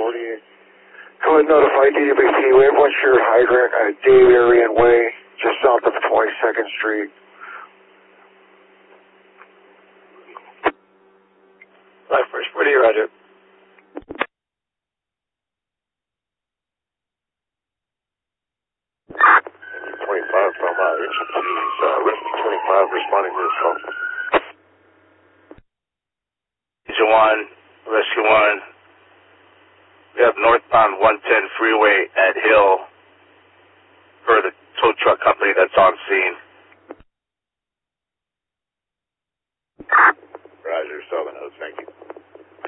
48. Go ahead and notify DWC. We have one shared hydrant at Dave Arian Way, just south of 22nd Street. Life First, what do you, Roger? 25 from Richard Keys, Rescue 25 responding to this call. Rescue 1. We have northbound 110 freeway at Hill for the tow truck company that's on scene. Roger, Southern Hills, thank you.